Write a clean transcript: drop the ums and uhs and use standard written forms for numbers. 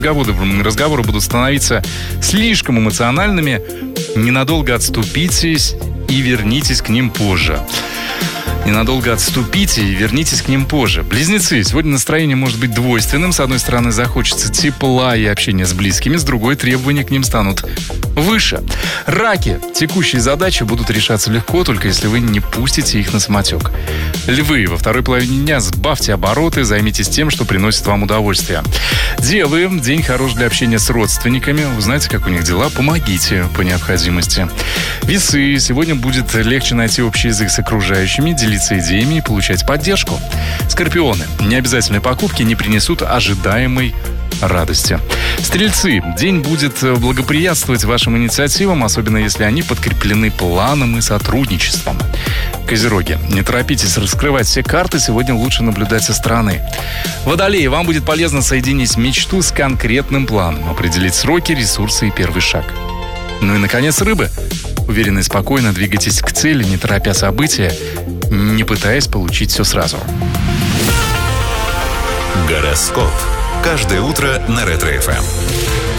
разговоры будут становиться слишком эмоциональными, ненадолго отступитесь и вернитесь к ним позже. Ненадолго отступите и вернитесь к ним позже. Близнецы, сегодня настроение может быть двойственным. С одной стороны, захочется тепла и общения с близкими, с другой требования к ним станут выше. Раки, текущие задачи будут решаться легко, только если вы не пустите их на самотек. Львы, во второй половине дня сбавьте обороты, займитесь тем, что приносит вам удовольствие. Девы, день хорош для общения с родственниками. Узнаете, как у них дела, помогите по необходимости. Весы, сегодня будет легче найти общий язык с окружающими, делиться идеями и получать поддержку. Скорпионы, необязательные покупки не принесут ожидаемой радости. Стрельцы, день будет благоприятствовать вашим инициативам, особенно если они подкреплены планом и сотрудничеством. Козероги, не торопитесь раскрывать все карты, сегодня лучше наблюдать со стороны. Водолеи, вам будет полезно соединить мечту с конкретным планом, определить сроки, ресурсы и первый шаг. Ну и, наконец, рыбы. Уверенно и спокойно двигайтесь к цели, не торопя события, не пытаясь получить все сразу. Гороскоп. Каждое утро на Ретро-ФМ.